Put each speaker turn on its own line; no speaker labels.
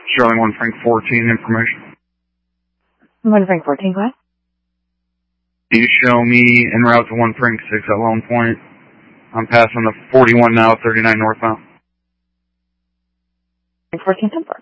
Charlie 1 Frank 14 information.
1 Frank 14, go ahead.
Can you show me en route to 1 Frank 6 at Lone Point? I'm passing the 41 now, 39 northbound.
Frank 14, 10